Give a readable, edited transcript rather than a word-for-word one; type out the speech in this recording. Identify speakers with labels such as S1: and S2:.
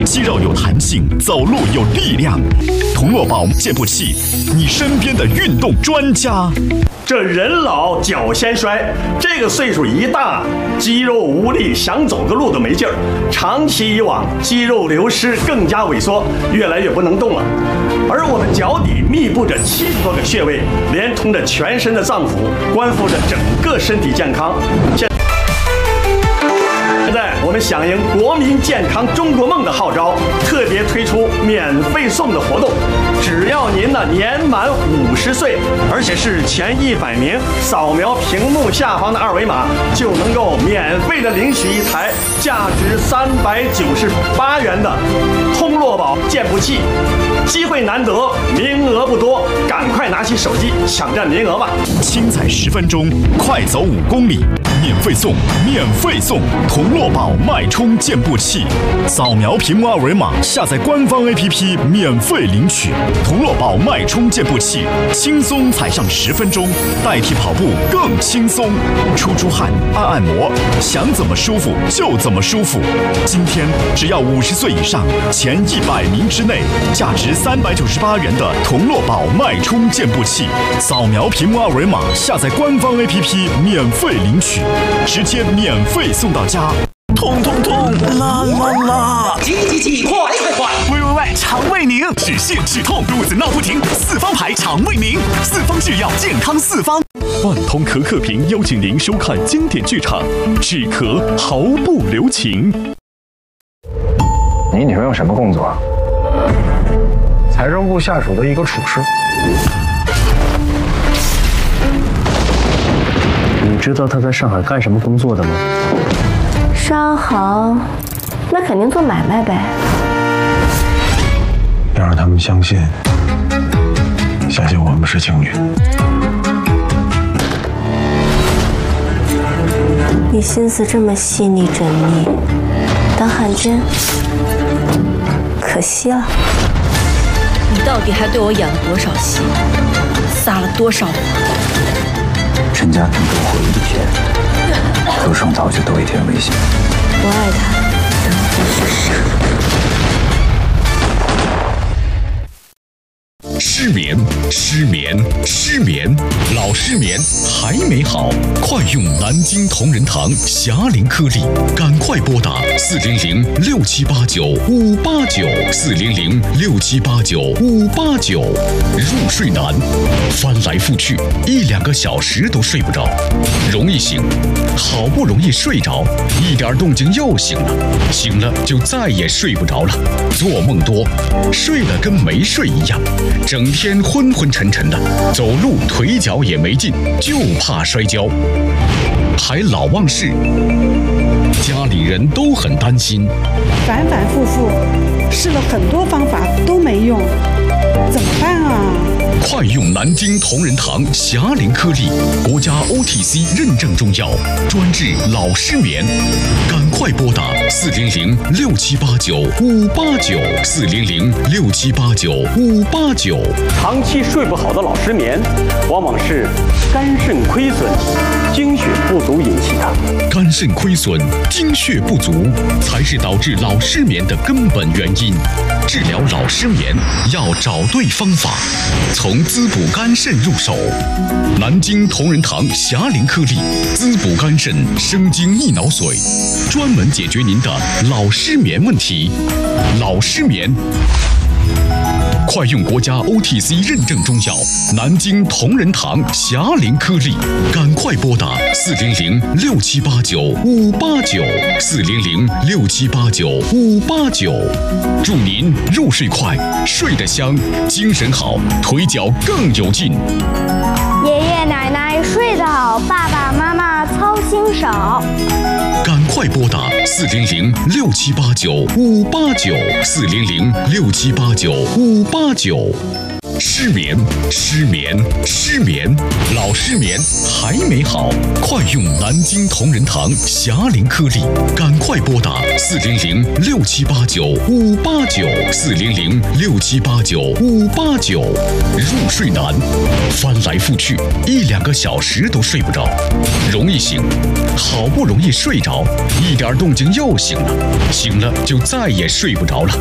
S1: 肌肉有弹性，走路有力量。童乐宝健步器，你身边的运动专家。
S2: 这人老脚先衰，这个岁数一大，肌肉无力，想走个路都没劲儿。长期以往，肌肉流失，更加萎缩，越来越不能动了。而我们脚底密布着70多个穴位，连通着全身的脏腑，关乎着整个身体健康。现在我们响应国民健康中国梦的号召，特别推出免费送的活动，只要您年满50岁，而且是前100名，扫描屏幕下方的2维码，就能够免费的领取一台价值398元的通络宝健步器。机会难得，名额不多，赶快拿起手机抢占名额吧！
S1: 轻踩10分钟，快走5公里，免费送，免费送！童络宝脉冲健步器，扫描屏幕2维码，下载官方 APP 免费领取。童络宝脉冲健步器，轻松踩上10分钟，代替跑步更轻松。出汗，按摩，想怎么舒服就怎么舒服。今天只要50岁以上，前100名之内，价值398元的童络宝脉冲健步器，扫描屏幕2维码，下载官方 APP 免费领取，直接免费送到家。
S3: 痛痛痛，啦啦啦！急，快！喂，肠胃宁，止泻止痛，肚子闹不停，四方牌肠胃宁，四方制药，健康四方。
S4: 万通可可瓶邀请您收看经典剧场，止咳毫不留情。
S5: 你女朋友什么工作？财政部下属的一个处室。
S6: 你知道她在上海干什么工作的吗？
S7: 商行，那肯定做买卖呗。
S5: 要让他们相信我们是情侣。
S7: 你心思这么细腻缜密，当汉奸可惜了。
S8: 你到底还对我演了多少戏，撒了多少谎？
S9: 陈家等我回一天，路上早就多一点危险。
S7: 我爱他，然后他去杀。
S10: 失眠，老失眠还没好，快用南京同仁堂霞龄颗粒，赶快拨打400-6789-589，400-6789-589。入睡难，翻来覆去1-2个小时都睡不着，容易醒，好不容易睡着，一点动静又醒了，醒了就再也睡不着了，做梦多，睡了跟没睡一样，整天昏昏沉沉的，走路腿脚也没劲，就怕摔跤，还老忘事，家里人都很担心，
S11: 反反复复试了很多方法都没用，怎么办啊？
S10: 快用南京同仁堂霞龄颗粒，国家 OTC 认证中药，专治老失眠，赶快拨打400-6789-589，400-6789-589。
S2: 长期睡不好的老失眠，往往是肝肾亏损、精血不足引起的。
S10: 肝肾亏损、精血不足才是导致老失眠的根本原因。治疗老失眠要找对方法，从滋补肝肾入手。南京同仁堂霞龄颗粒，滋补肝肾、生津益脑髓，专门解决您的老失眠问题。老失眠，快用国家 OTC 认证中药南京同仁堂霞龄颗粒，赶快拨打400-6789-589，400-6789-589。祝您入睡快，睡得香，精神好，腿脚更有劲。
S12: 爷爷奶奶睡得好，爸爸妈妈操心少。
S10: 赶快拨打400-6789-589，400-6789-589。 失眠，失眠，失眠，老失眠还没好，快用南京同仁堂霞龄颗粒，赶快拨打400-6789-589，400-6789-589。入睡难，翻来覆去1-2个小时都睡不着，容易醒，好不容易睡着，一点动静又醒了，醒了就再也睡不着了。